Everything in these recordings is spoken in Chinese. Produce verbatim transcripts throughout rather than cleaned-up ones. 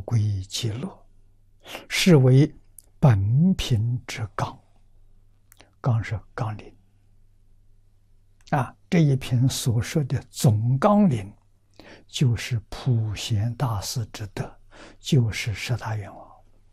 归极乐，是为本品之纲。纲是纲领啊，这一品所说的总纲领，就是普贤大士之德，就是十大愿望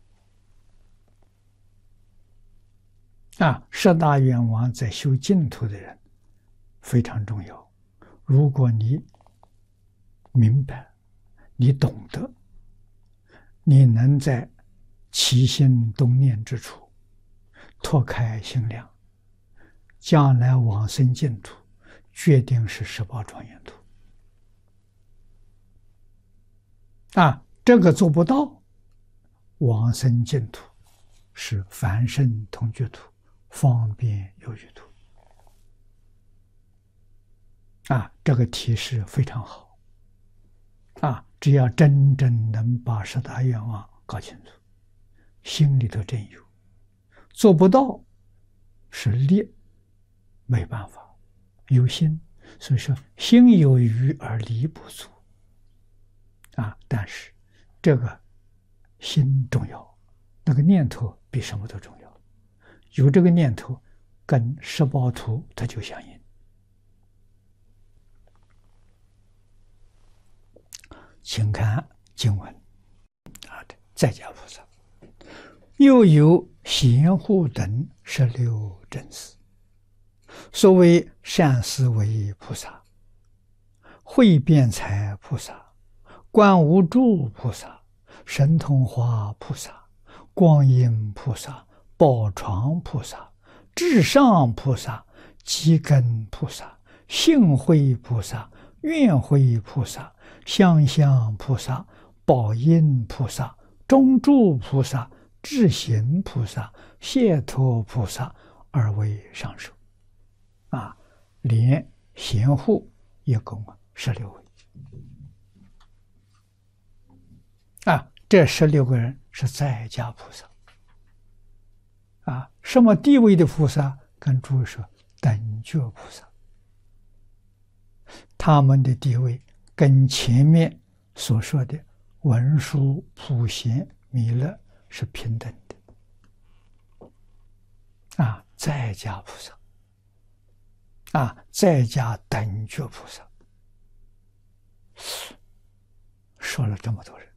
啊。十大愿望在修净土的人非常重要。如果你明白，你懂得，你能在起心动念之处拓开心量，将来往生净土决定是十宝庄严土啊！这个做不到，往生净土是凡圣同居土、方便有余土啊！这个提示非常好啊！只要真正能把十大愿望搞清楚，心里头真有，做不到是力没办法，有心，所以说心有余而力不足啊！但是这个心重要，那个念头比什么都重要。有这个念头，跟十宝图它就相应。请看经文啊，在家菩萨又有贤护等十六正士，所谓善思维菩萨、慧辩才菩萨、观无住菩萨、神通化菩萨、光阴菩萨、宝床菩萨、至上菩萨、积根菩萨、性慧菩萨、愿慧菩萨、相向菩萨、宝应菩萨、中住菩萨、智行菩萨、解脱菩萨而为上首啊，连贤护一共十六位啊，这十六个人是在家菩萨啊。什么地位的菩萨？跟诸位说，等觉菩萨，他们的地位跟前面所说的文殊、普贤、弥勒是平等的啊。在家菩萨啊，在家等觉菩萨，说了这么多人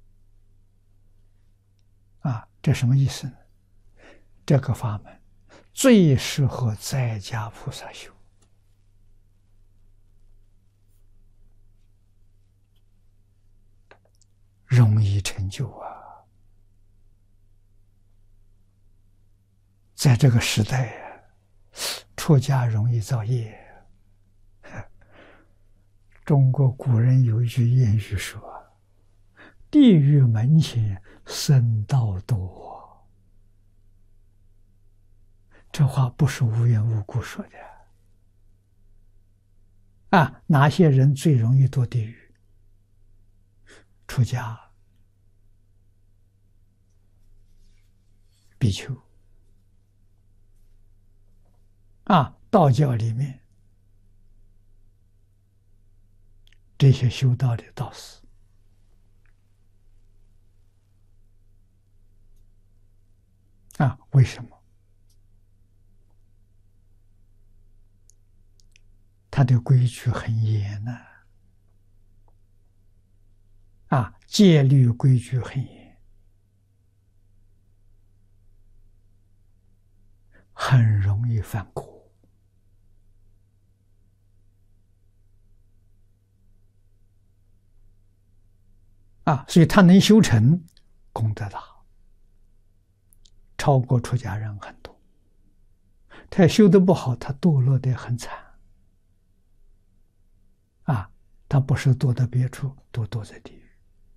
啊，这什么意思呢？这个法门最适合在家菩萨修，容易成就啊！在这个时代啊，出家容易造业。中国古人有一句谚语说：“地狱门前僧道多。”这话不是无缘无故说的啊！哪些人最容易堕地狱？出家、比丘啊，道教里面这些修道的道士啊，为什么？他的规矩很严呐，啊，戒律规矩很严，很容易犯过啊，所以他能修成，功德大，超过出家人很多。他修得不好，他堕落得很惨啊，他不是堕在别处，都堕在地狱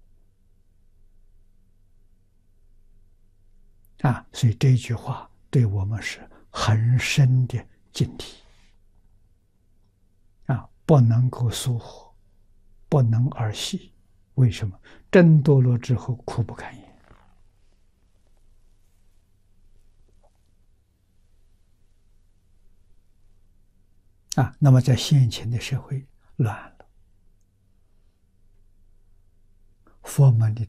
啊。所以这句话对我们是很深的警惕啊，不能够疏忽，不能儿戏。为什么？真堕落之后苦不堪言啊。那么在现前的社会乱了，佛门里